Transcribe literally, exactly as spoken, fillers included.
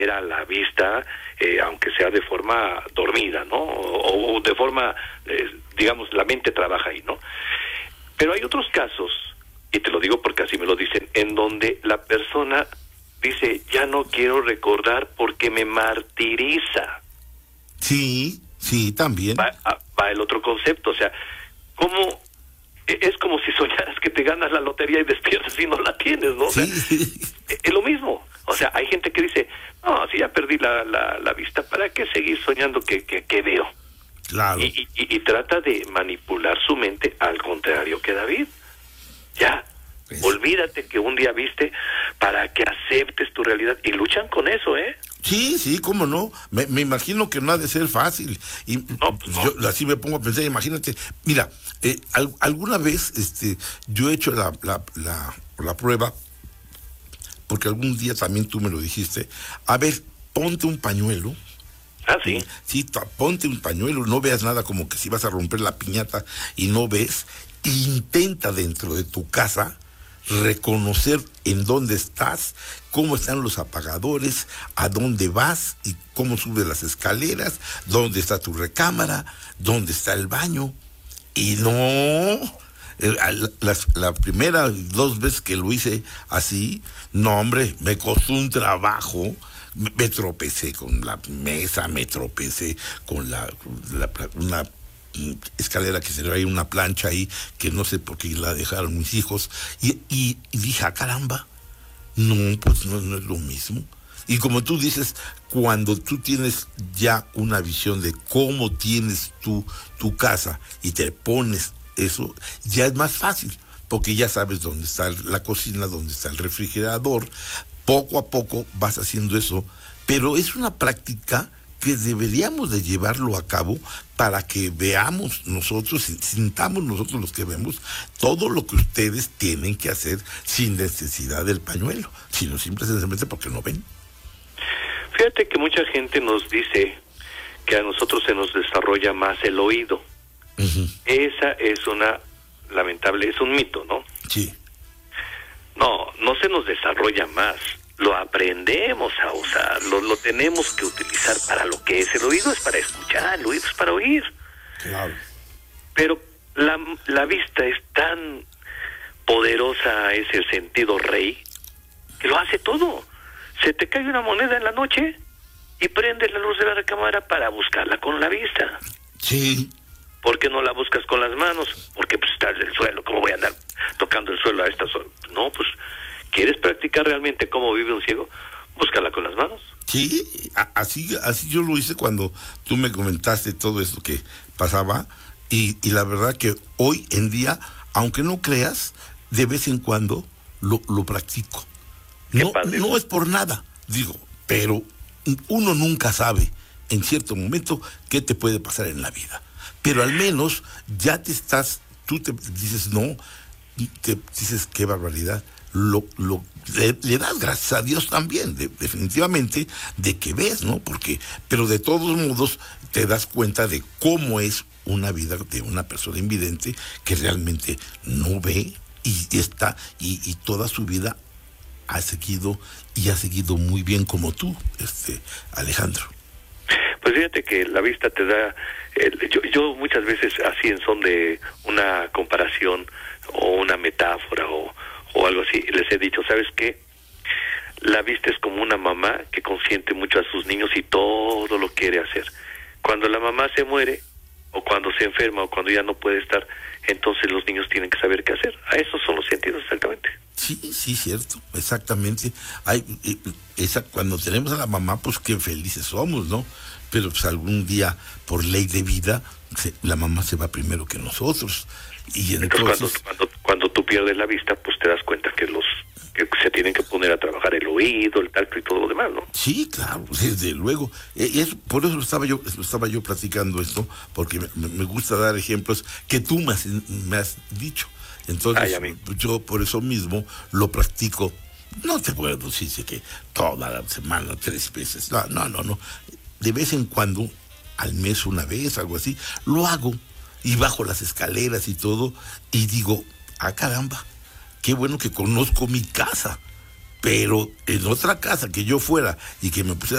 a la vista, eh, aunque sea de forma dormida, ¿no? O, o de forma, eh, digamos, la mente trabaja ahí, ¿no? Pero hay otros casos, y te lo digo porque así me lo dicen, en donde la persona dice, ya no quiero recordar porque me martiriza. Sí, sí, también. Va, va el otro concepto, o sea, ¿cómo? Es como si soñaras que te ganas la lotería y despiertas y no la tienes, ¿no? O sea, Sí. es lo mismo. O sea, hay gente que dice, no, si ya perdí la, la, la vista, ¿para qué seguir soñando que, que, que veo? Claro. Y, y, y trata de manipular su mente al contrario que David. Ya, pues, olvídate que un día viste para que aceptes tu realidad. Y luchan con eso, ¿eh? Sí, sí, cómo no. Me, me imagino que no ha de ser fácil. Y No, pues no. yo así me pongo a pensar, imagínate, mira, eh, al, alguna vez este, yo he hecho la, la, la, la prueba, porque algún día también tú me lo dijiste. A ver, ponte un pañuelo. Ah, sí. Sí, ponte un pañuelo, no veas nada como que si vas a romper la piñata y no ves. Intenta dentro de tu casa reconocer en dónde estás, cómo están los apagadores, a dónde vas y cómo subes las escaleras, dónde está tu recámara, dónde está el baño. Y no, las, la primera dos veces que lo hice así, no hombre, me costó un trabajo. Me tropecé con la mesa, me tropecé con la, la una escalera que se le hay una plancha ahí, que no sé por qué la dejaron mis hijos, y, y, y dije, ah, caramba, no, pues no, no es lo mismo. Y como tú dices, cuando tú tienes ya una visión de cómo tienes tú tu casa y te pones eso, ya es más fácil, porque ya sabes dónde está la cocina, dónde está el refrigerador. Poco a poco vas haciendo eso, pero es una práctica que deberíamos de llevarlo a cabo para que veamos nosotros, sintamos nosotros los que vemos, todo lo que ustedes tienen que hacer sin necesidad del pañuelo, sino simplemente porque no ven. Fíjate que mucha gente nos dice que a nosotros se nos desarrolla más el oído. Uh-huh. Esa es una, lamentable, es un mito, ¿no? Sí. No, no se nos desarrolla más, lo aprendemos a usar, lo, lo tenemos que utilizar para lo que es. El oído es para escuchar, el oído es para oír. Claro. Pero la, la vista es tan poderosa, es el sentido rey, que lo hace todo. Se te cae una moneda en la noche y prendes la luz de la recámara para buscarla con la vista. Sí. ¿Por qué no la buscas con las manos? Porque pues está en el suelo, ¿cómo voy a andar tocando el suelo a estas horas? No, pues, ¿quieres practicar realmente cómo vive un ciego? Búscala con las manos. Sí, así, así yo lo hice cuando tú me comentaste todo esto que pasaba, y, y la verdad que hoy en día, aunque no creas, de vez en cuando lo, lo practico. No, no es por nada, digo, pero uno nunca sabe en cierto momento qué te puede pasar en la vida. Pero al menos ya te estás, tú te dices, no, te dices, qué barbaridad, lo, lo, le, le das gracias a Dios también, de, definitivamente, de que ves, ¿no? Porque, pero de todos modos, te das cuenta de cómo es una vida de una persona invidente que realmente no ve y, y está, y, y toda su vida ha seguido, y ha seguido muy bien como tú, este, Alejandro. Pues fíjate que la vista te da, eh, yo, yo muchas veces así en son de una comparación o una metáfora o, o algo así, les he dicho, ¿sabes qué? La vista es como una mamá que consiente mucho a sus niños y todo lo quiere hacer. Cuando la mamá se muere, o cuando se enferma, o cuando ya no puede estar, entonces los niños tienen que saber qué hacer. A esos son los sentidos exactamente. Sí, sí, cierto, exactamente. Hay, esa, cuando tenemos a la mamá, pues qué felices somos, ¿no? Pero pues algún día, por ley de vida, se, la mamá se va primero que nosotros. Y entonces, entonces cuando, cuando, cuando tú pierdes la vista, pues te das cuenta que los que se tienen que poner a trabajar el oído, el tacto y todo lo demás, ¿no? Sí, claro, desde luego. Y es, por eso estaba yo estaba yo platicando esto, porque me, me gusta dar ejemplos que tú me has, me has dicho. Entonces, Ay, yo por eso mismo lo practico. No te puedo decir que toda la semana, tres veces. No, no, no, no. De vez en cuando, al mes una vez, algo así, lo hago. Y bajo las escaleras y todo, y digo, ah, caramba, qué bueno que conozco mi casa. Pero en otra casa que yo fuera y que me pusiera